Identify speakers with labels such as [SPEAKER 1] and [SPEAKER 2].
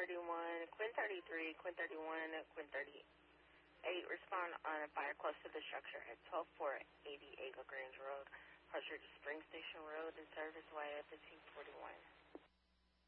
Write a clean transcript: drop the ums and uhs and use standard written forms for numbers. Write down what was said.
[SPEAKER 1] 31, Quinn 33, Quinn 31, Quinn 38. Respond on a fire close to the structure at 12480 Ava Grange Road, partial to Spring Station Road, and service via 1541.